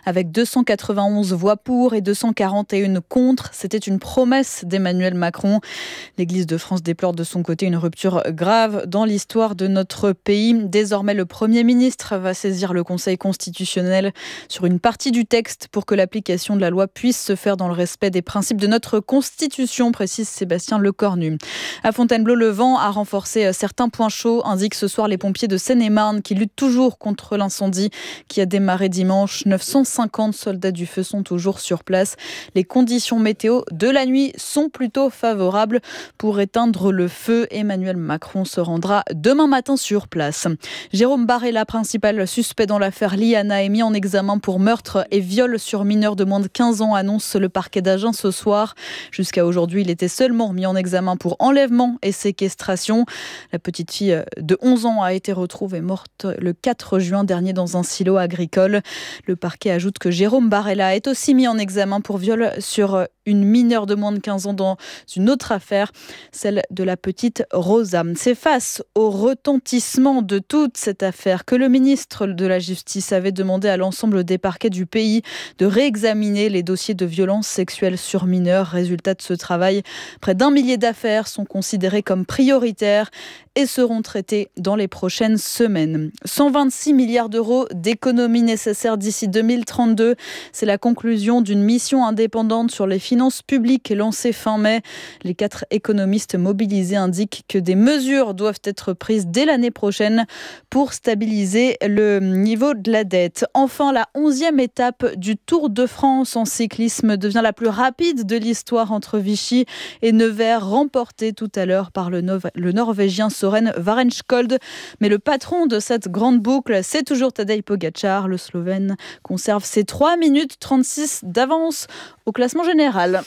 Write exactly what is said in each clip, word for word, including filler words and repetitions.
avec deux cent quatre-vingt-onze voix pour et deux cent quarante et un contre. C'était une promesse d'Emmanuel Macron. L'Église de France déplore de son côté une rupture grave dans l'histoire de notre pays. Désormais, le Premier ministre va saisir le Conseil constitutionnel sur une partie du texte pour que l'application de la loi puisse se faire dans le respect des principes de notre Constitution, précise Sébastien Lecornu. À Fontainebleau, le vent a renforcé certains points chauds, indiquent ce soir les pompiers de Seine-et-Marne qui luttent toujours contre l'incendie qui a démarré dimanche. neuf cent cinquante soldats du feu sont toujours sur place. Les conditions météo de la nuit sont plutôt favorables pour éteindre le feu. Emmanuel Macron se rendra demain matin sur place. Jérôme Barella, principal suspect dans l'affaire Liana, est mis en examen pour meurtre et viol sur mineur de moins de quinze ans, annonce le parquet d'Agen ce soir. Jusqu'à aujourd'hui, il était seulement mis en examen pour enlèvement et séquestration. La petite fille de onze ans a été retrouvée morte le quatre juin dernier dans un silo agricole. Le parquet ajoute que Jérôme Barella est aussi mis en examen pour viol sur une mineure de moins de quinze ans dans une autre affaire, celle de la petite Rosa. C'est face au retentissement de toute cette affaire que le ministre de la Justice avait demandé à l'ensemble des parquets du pays de réexaminer les dossiers de violences sexuelles sur mineurs. Résultat de ce travail, près d'un millier d'affaires sont considérées comme prioritaires et seront traitées dans les prochaines semaines. cent vingt-six milliards d'euros d'économies nécessaires d'ici deux mille trente-deux. C'est la conclusion d'une mission indépendante sur les finances publiques lancée fin mai. Les quatre économistes mobilisés indiquent que des mesures doivent être prises dès l'année prochaine pour stabiliser le niveau de la dette. Enfin, la onzième étape du Tour de France en cyclisme devient la plus rapide de l'histoire entre Vichy et Nevers, remportée tout à l'heure par le, Nov- le Norvégien Søren Varenskold. Mais le patron de cette grande boucle, c'est toujours Tadej Pogačar. Le Slovène conserve ses trois minutes trente-six d'avance au classement général.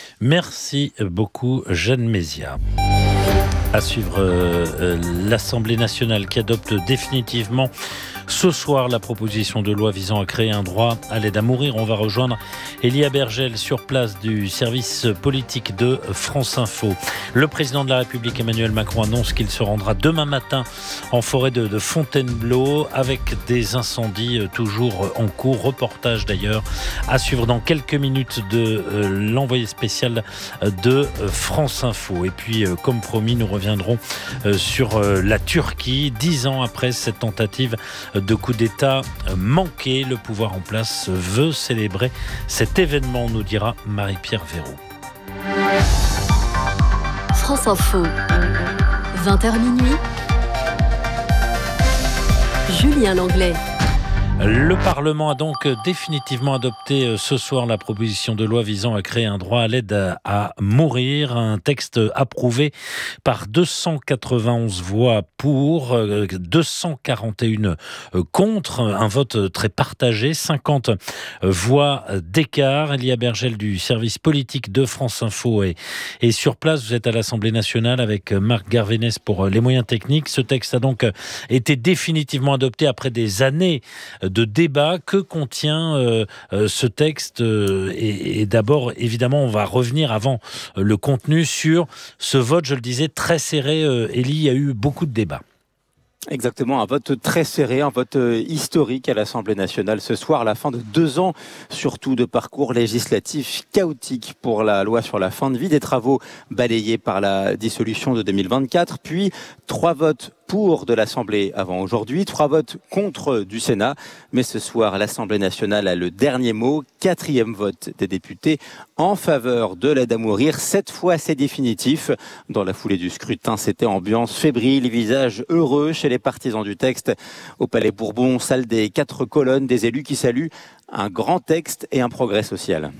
Merci beaucoup, Jeanne Mézia. À suivre euh, l'Assemblée nationale qui adopte définitivement ce soir la proposition de loi visant à créer un droit à l'aide à mourir. On va rejoindre Elia Bergel sur place du service politique de France Info. Le président de la République Emmanuel Macron annonce qu'il se rendra demain matin en forêt de, de Fontainebleau avec des incendies toujours en cours. Reportage d'ailleurs à suivre dans quelques minutes de euh, l'envoyé spécial de France Info. Et puis euh, comme promis, nous reviendrons euh, sur euh, la Turquie. Dix ans après cette tentative de coup d'État manqué, le pouvoir en place veut célébrer cet événement, nous dira Marie-Pierre Verroux. France Info, vingt heures minuit, Julien Langlais. Le Parlement a donc définitivement adopté ce soir la proposition de loi visant à créer un droit à l'aide à mourir. Un texte approuvé par deux cent quatre-vingt-onze voix pour, deux cent quarante et un contre. Un vote très partagé, cinquante voix d'écart. Elia Bergel du service politique de France Info est, est sur place. Vous êtes à l'Assemblée nationale avec Marc Garvénès pour les moyens techniques. Ce texte a donc été définitivement adopté après des années de débat. Que contient euh, euh, ce texte euh, et, et d'abord, évidemment, on va revenir avant euh, le contenu sur ce vote, je le disais, très serré. Euh, Élie, il y a eu beaucoup de débats. Exactement, un vote très serré, un vote historique à l'Assemblée nationale ce soir, à la fin de deux ans, surtout de parcours législatif chaotique pour la loi sur la fin de vie, des travaux balayés par la dissolution de deux mille vingt-quatre, puis trois votes pour de l'Assemblée avant aujourd'hui, trois votes contre du Sénat. Mais ce soir, l'Assemblée nationale a le dernier mot. Quatrième vote des députés en faveur de l'aide à mourir. Cette fois, c'est définitif. Dans la foulée du scrutin, c'était ambiance fébrile, visage heureux chez les partisans du texte. Au Palais Bourbon, salle des quatre colonnes, des élus qui saluent un grand texte et un progrès social.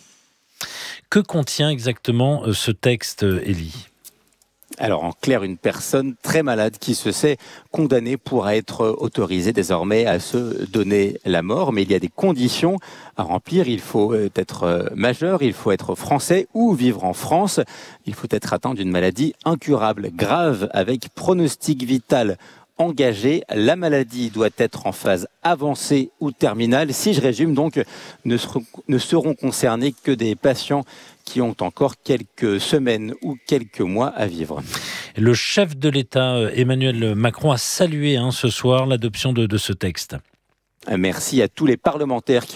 Que contient exactement ce texte, Élie ? Alors en clair, une personne très malade qui se sait condamnée pourra être autorisée désormais à se donner la mort. Mais il y a des conditions à remplir. Il faut être majeur, il faut être français ou vivre en France. Il faut être atteint d'une maladie incurable, grave, avec pronostic vital engagé. La maladie doit être en phase avancée ou terminale. Si je résume donc, ne seront, ne seront concernés que des patients qui ont encore quelques semaines ou quelques mois à vivre. Le chef de l'État, Emmanuel Macron, a salué hein, ce soir l'adoption de, de ce texte. Merci à tous les parlementaires qui